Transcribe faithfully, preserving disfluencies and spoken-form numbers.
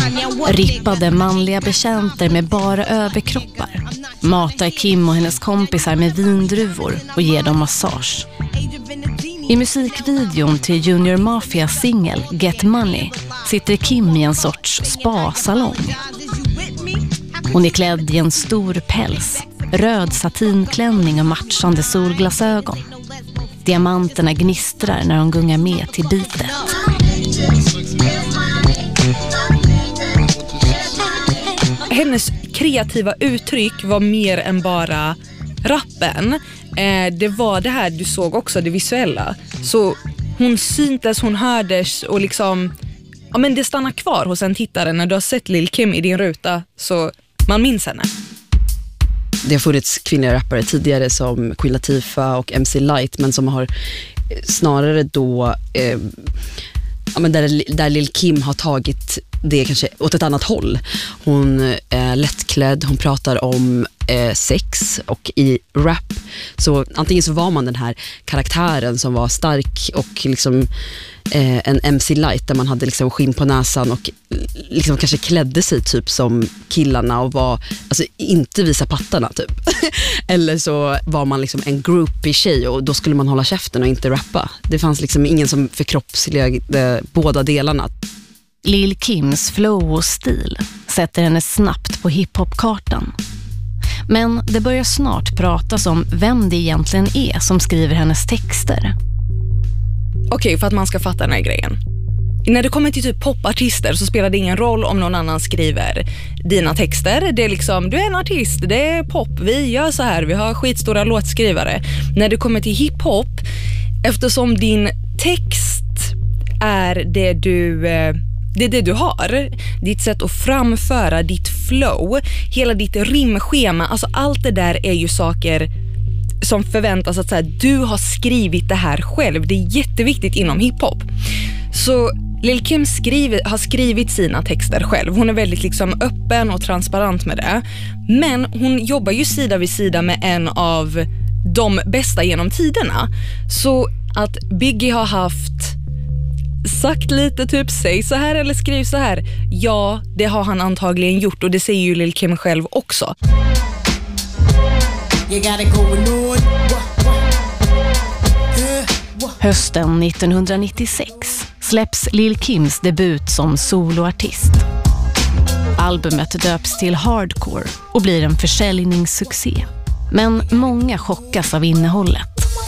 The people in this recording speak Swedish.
Rippade manliga betjänter med bara överkroppar matar Kim och hennes kompisar med vindruvor och ger dem massage. I musikvideon till Junior Mafias singel Get Money sitter Kim i en sorts spa-salong. Hon är klädd i en stor päls, röd satinklänning och matchande solglasögon. Diamanterna gnistrar när hon gungar med till bitet. Hennes kreativa uttryck var mer än bara rappen. Eh, det var det här du såg också, det visuella. Så hon syntes, hon hördes och liksom, ja men det stannar kvar hos en tittare. När du har sett Lil Kim i din ruta så man minns henne. Det har funnits kvinnliga rappare tidigare som Queen Latifah och M C Lyte, men som har snarare då eh, ja, men där, där Lil Kim har tagit det kanske åt ett annat håll. Hon är lättklädd, hon pratar om eh, sex, och i rap så antingen så var man den här karaktären som var stark och liksom eh, en M C Lyte där man hade liksom skinn på näsan och liksom kanske klädde sig typ som killarna och var, alltså inte visa pattarna typ. Eller så var man liksom en groupie tjej och då skulle man hålla käften och inte rappa. Det fanns liksom ingen som förkroppsligade båda delarna. Lil Kims flow och stil sätter henne snabbt på hiphop-kartan. Men det börjar snart pratas om vem det egentligen är som skriver hennes texter. Okej, okay, för att man ska fatta den här grejen. När det kommer till typ popartister så spelar det ingen roll om någon annan skriver dina texter. Det är liksom, du är en artist, det är pop, vi gör så här, vi har skitstora låtskrivare. När det kommer till hiphop, eftersom din text är det du... Det är det du har, ditt sätt att framföra, ditt flow, hela ditt rimschema, alltså allt det där är ju saker som förväntas att så här, du har skrivit det här själv. Det är jätteviktigt inom hiphop. Så Lil Kim skriver, har skrivit sina texter själv. Hon är väldigt liksom öppen och transparent med det. Men hon jobbar ju sida vid sida med en av de bästa genom tiderna. Så att Biggie har haft sagt lite typ säg så här eller skriv så här. Ja, det har han antagligen gjort och det säger ju Lil Kim själv också. Hösten nittonhundranittiosex släpps Lil Kims debut som soloartist. Albumet döps till Hardcore och blir en försäljningssuccé. Men många chockas av innehållet.